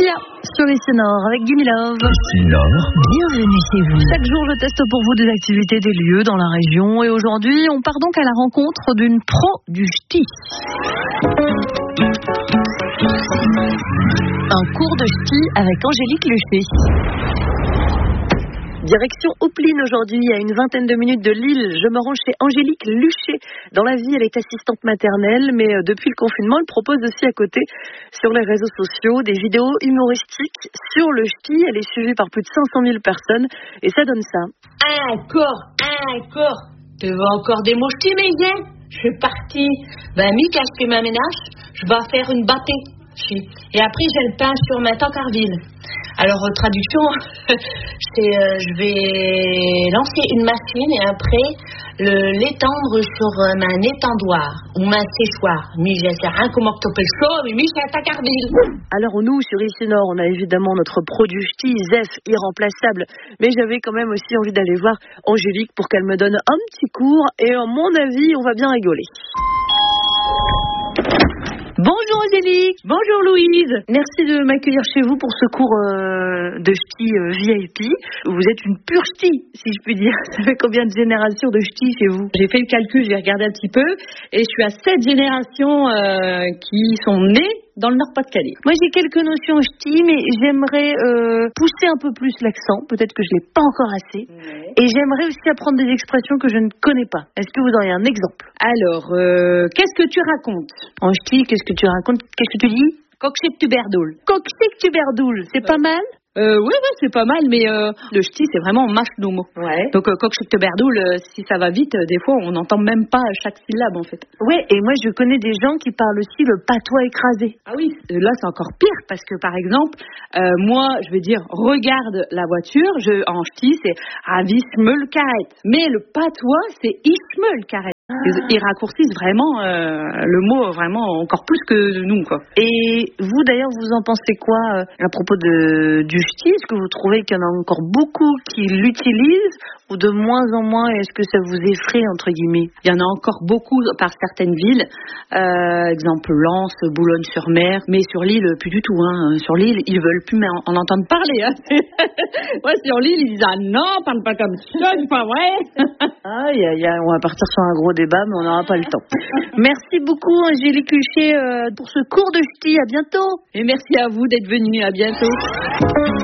Sia sur Ici Nord avec Gimme Love. Ici Nord, bienvenue chez vous. Chaque jour, je teste pour vous des activités, des lieux dans la région. Et aujourd'hui, on part donc à la rencontre d'une pro du ch'ti. Un cours de ch'ti avec Angélique Luchet. Direction Opeline aujourd'hui, à une vingtaine de minutes de Lille. Je me rends chez Angélique Luchet. Dans la vie, elle est assistante maternelle, mais depuis le confinement, elle propose aussi à côté, sur les réseaux sociaux, des vidéos humoristiques sur le ch'ti. Elle est suivie par plus de 500 000 personnes et ça donne ça. Encore. Tu veux encore des mots ch'ti, mais viens. Je suis partie. Mika, je fais ma ménage. Je vais faire une bâtée. Et après, j'ai le pain sur ma tancarville. Alors, traduction, c'est je vais lancer une machine et après l'étendre sur ma étendoir ou ma séchoir. Mais je sais rien comment tu appelles ça, mais c'est la tancarville. Alors, nous, sur Ici Nord, on a évidemment notre produit ch'ti, Zef, irremplaçable. Mais j'avais quand même aussi envie d'aller voir Angélique pour qu'elle me donne un petit cours. Et à mon avis, on va bien rigoler. Bonjour Angélique, bonjour Louise. Merci de m'accueillir chez vous pour ce cours de ch'ti VIP. Vous êtes une pure ch'ti, si je puis dire. Ça fait combien de générations de ch'ti chez vous? J'ai fait le calcul, j'ai regardé un petit peu, et je suis à 7 générations qui sont nées dans le Nord-Pas-de-Calais. Moi, j'ai quelques notions ch'ti, mais j'aimerais pousser un peu plus l'accent. Peut-être que je ne l'ai pas encore assez. Ouais. Et j'aimerais aussi apprendre des expressions que je ne connais pas. Est-ce que vous auriez un exemple? Alors, qu'est-ce que tu racontes? En ch'ti, qu'est-ce que tu racontes? Qu'est-ce que tu dis? Coqchek-tu-berdoul. Coqchek-tu-berdoul, c'est pas mal? Oui, c'est pas mal, mais le ch'ti, c'est vraiment machnomo. Ouais. Donc, coqchek-tu-berdoul, si ça va vite, des fois, on n'entend même pas chaque syllabe, en fait. Ouais, et moi, je connais des gens qui parlent aussi le patois écrasé. Ah oui, là, c'est encore pire, parce que, par exemple, moi, je vais dire, regarde la voiture, en ch'ti, c'est avisme le carrette. Mais le patois, c'est isme le carrette. Ils raccourcissent vraiment le mot vraiment encore plus que nous, quoi. Et vous d'ailleurs, vous en pensez quoi à propos du ch'ti? Est-ce que vous trouvez qu'il y en a encore beaucoup qui l'utilisent ou de moins en moins? Est-ce que ça vous effraie entre guillemets? Il y en a encore beaucoup par certaines villes, exemple Lens, Boulogne-sur-Mer, mais sur l'île plus du tout. Sur l'île, ils veulent plus en entendre parler. Ouais, sur l'île, ils disent ah non, parle pas comme ça, c'est pas vrai. On va partir sur un gros débat, mais on n'aura pas le temps. Merci beaucoup Angélique Luchet pour ce cours de ch'ti. À bientôt. Et merci à vous d'être venue. À bientôt.